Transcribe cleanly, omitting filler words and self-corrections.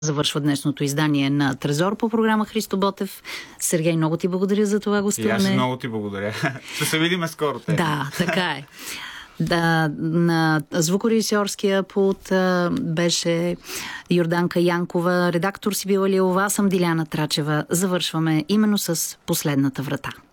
завършва днешното издание на Трезор по програма Христо Ботев. Сергей, много ти благодаря за това гостуване. И аз много ти благодаря. Ще се видим скоро. Да, така е. Да, на звукорежисьорския пулт беше Йорданка Янкова, редактор Сибила Лилова, аз съм Диляна Трачева. Завършваме именно с Последната врата.